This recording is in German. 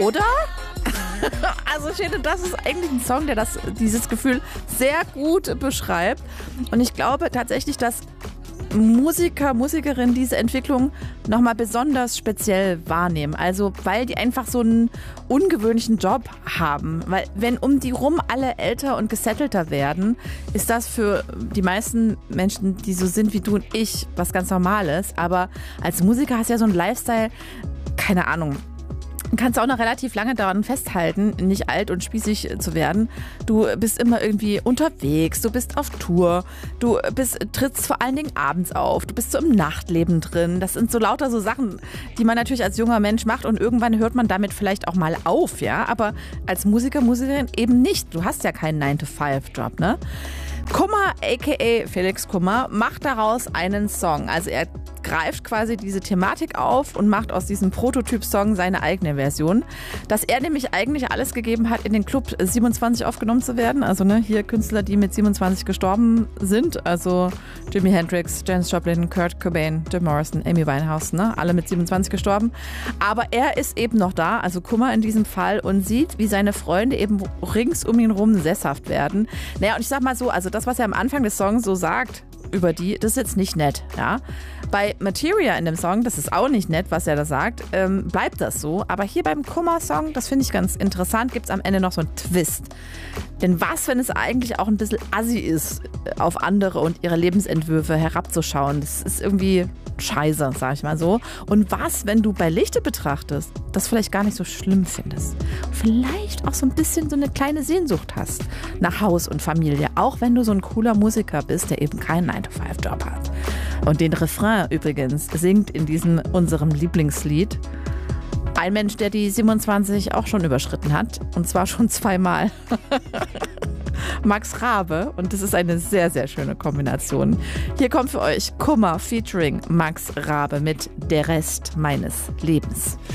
Oder? Also ich finde, das ist eigentlich ein Song, der dieses Gefühl sehr gut beschreibt. Und ich glaube tatsächlich, dass Musiker, Musikerinnen diese Entwicklung nochmal besonders speziell wahrnehmen. Also weil die einfach so einen ungewöhnlichen Job haben. Weil wenn um die rum alle älter und gesettelter werden, ist das für die meisten Menschen, die so sind wie du und ich, was ganz Normales. Aber als Musiker hast du ja so einen Lifestyle, keine Ahnung. Kannst auch noch relativ lange daran festhalten, nicht alt und spießig zu werden. Du bist immer irgendwie unterwegs, du bist auf Tour, du trittst vor allen Dingen abends auf, du bist so im Nachtleben drin. Das sind so lauter so Sachen, die man natürlich als junger Mensch macht und irgendwann hört man damit vielleicht auch mal auf, ja. Aber als Musiker, Musikerin eben nicht. Du hast ja keinen 9-to-5-Job, ne? Kummer, a.k.a. Felix Kummer, macht daraus einen Song. Also er greift quasi diese Thematik auf und macht aus diesem Prototyp-Song seine eigene Version. Dass er nämlich eigentlich alles gegeben hat, in den Club 27 aufgenommen zu werden. Also hier Künstler, die mit 27 gestorben sind. Also Jimi Hendrix, Janis Joplin, Kurt Cobain, Jim Morrison, Amy Winehouse, alle mit 27 gestorben. Aber er ist eben noch da, also Kummer in diesem Fall, und sieht, wie seine Freunde eben rings um ihn rum sesshaft werden. Naja, und ich sag mal so, also das, was er am Anfang des Songs so sagt über die, das ist jetzt nicht nett, ja. Bei Materia in dem Song, das ist auch nicht nett, was er da sagt, bleibt das so. Aber hier beim Kummer-Song, das finde ich ganz interessant, gibt es am Ende noch so einen Twist. Denn was, wenn es eigentlich auch ein bisschen assi ist, auf andere und ihre Lebensentwürfe herabzuschauen? Das ist irgendwie scheiße, sag ich mal so. Und was, wenn du bei Lichte betrachtest, das vielleicht gar nicht so schlimm findest? Und vielleicht auch so ein bisschen so eine kleine Sehnsucht hast nach Haus und Familie, auch wenn du so ein cooler Musiker bist, der eben keinen 9-to-5-Job hat. Und den Refrain übrigens singt in diesem unserem Lieblingslied ein Mensch, der die 27 auch schon überschritten hat. Und zwar schon zweimal. Max Rabe. Und das ist eine sehr, sehr schöne Kombination. Hier kommt für euch Kummer featuring Max Rabe mit Der Rest meines Lebens.